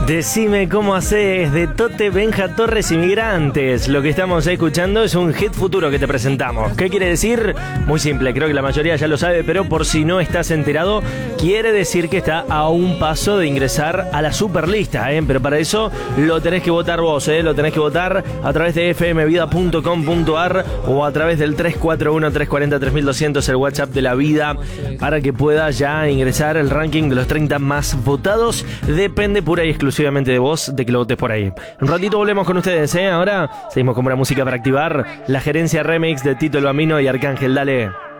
Decime cómo haces, de Tote, Benja, Torres y Migrantes. Lo que estamos escuchando es un hit futuro que te presentamos. ¿Qué quiere decir? Muy simple, creo que la mayoría ya lo sabe, pero por si no estás enterado, quiere decir que está a un paso de ingresar a la superlista, Pero para eso lo tenés que votar vos, Lo tenés que votar a través de fmvida.com.ar o a través del 341-340-3200, el WhatsApp de la vida, para que puedas ya ingresar al ranking de los 30 más votados. Depende pura y exclusivamente de vos de que lo votes por ahí. Un ratito volvemos con ustedes, Ahora seguimos con buena música para activar. La Gerencia Remix de Tito el Bambino y Arcángel, dale.